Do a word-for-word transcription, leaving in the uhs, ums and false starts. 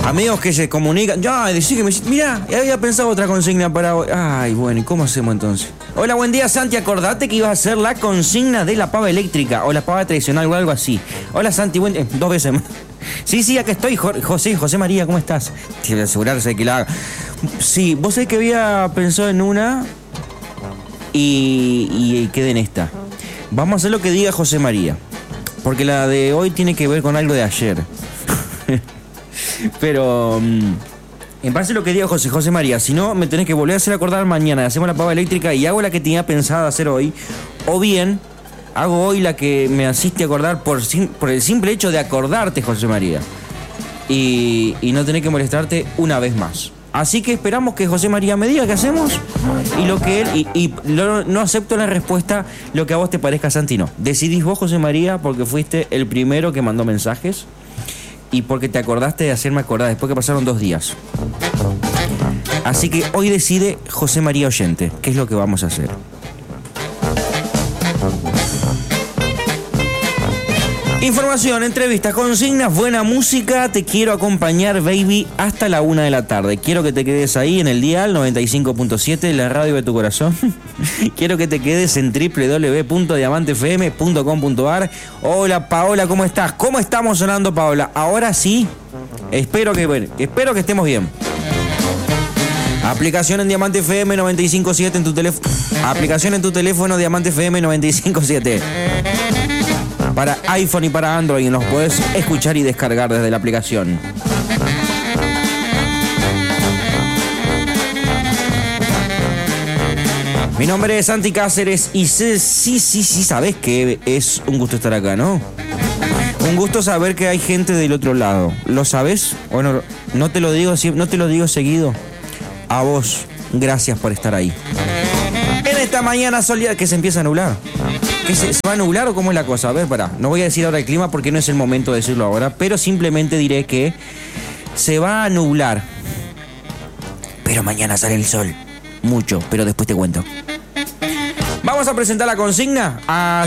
Amigos que se comunican. Ya, decí que me. Mirá, había pensado otra consigna para hoy. Ay, bueno, ¿y cómo hacemos entonces? Hola, buen día, Santi. Acordate que ibas a hacer la consigna de la pava eléctrica o la pava tradicional o algo así. Hola, Santi, buen eh, dos veces más. Sí, sí, acá estoy, José, José María, ¿cómo estás? Tiene que asegurarse que la haga. Sí, vos sabés que había pensado en una y, y quedé en esta. Vamos a hacer lo que diga José María, porque la de hoy tiene que ver con algo de ayer. Pero en base a lo que diga José José María, si no, me tenés que volver a hacer acordar mañana. Hacemos la pava eléctrica y hago la que tenía pensado hacer hoy. O bien, hago hoy la que me hiciste acordar por, por el simple hecho de acordarte, José María. Y, y no tenés que molestarte una vez más. Así que esperamos que José María me diga qué hacemos. Y lo que él... Y, y lo, no acepto la respuesta, lo que a vos te parezca, Santi, no. Decidís vos, José María, porque fuiste el primero que mandó mensajes. Y porque te acordaste de hacerme acordar después que pasaron dos días. Así que hoy decide José María Oyente qué es lo que vamos a hacer. Información, entrevistas, consignas, buena música. Te quiero acompañar, baby, hasta la una de la tarde. Quiero que te quedes ahí en el dial noventa y cinco punto siete, la radio de tu corazón. Quiero que te quedes en doble u doble u doble u punto diamante f m punto com punto a r. Hola, Paola, ¿cómo estás? ¿Cómo estamos sonando, Paola? Ahora sí. Espero que, bueno, espero que estemos bien. Aplicación en Diamante F M noventa y cinco punto siete en tu teléfono. Aplicación en tu teléfono Diamante F M noventa y cinco punto siete. Para iPhone y para Android nos puedes escuchar y descargar desde la aplicación. Mi nombre es Santi Cáceres y sí, sí, sí, sí, sabes que es un gusto estar acá, ¿no? Un gusto saber que hay gente del otro lado. ¿Lo sabes? Bueno, no te lo digo, no te lo digo seguido. A vos, gracias por estar ahí. En esta mañana soleada que se empieza a nublar. ¿Que se, se va a nublar o cómo es la cosa? A ver, pará. No voy a decir ahora el clima porque no es el momento de decirlo ahora, pero simplemente diré que se va a nublar. Pero mañana sale el sol. Mucho, pero después te cuento. Vamos a presentar la consigna. A